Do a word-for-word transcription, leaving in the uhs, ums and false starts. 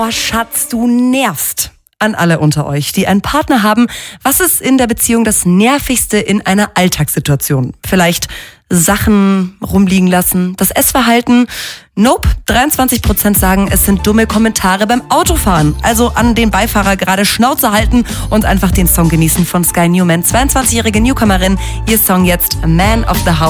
Oh Schatz, du nervst. An alle unter euch, die einen Partner haben. Was ist in der Beziehung das Nervigste in einer Alltagssituation? Vielleicht Sachen rumliegen lassen, das Essverhalten? Nope, dreiundzwanzig Prozent sagen, es sind dumme Kommentare beim Autofahren. Also an den Beifahrer gerade Schnauze halten und einfach den Song genießen von Sky Newman. zweiundzwanzigjährige Newcomerin, ihr Song jetzt Man of the House.